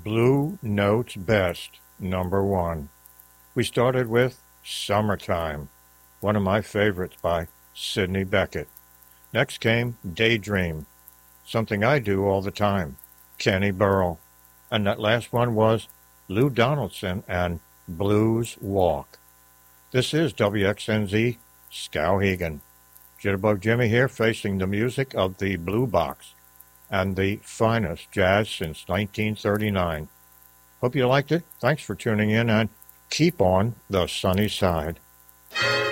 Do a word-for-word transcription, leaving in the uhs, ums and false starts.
Blue Notes Best, number one. We started with Summertime, one of my favorites by Sidney Becket. Next came Daydream, something I do all the time, Kenny Burrell. And that last one was Lou Donaldson and Blues Walk. This is W X N Z Skowhegan. Jitterbug Jimmy here, facing the music of the Blue Box and the finest jazz since nineteen thirty-nine. Hope you liked it. Thanks for tuning in, and keep on the sunny side.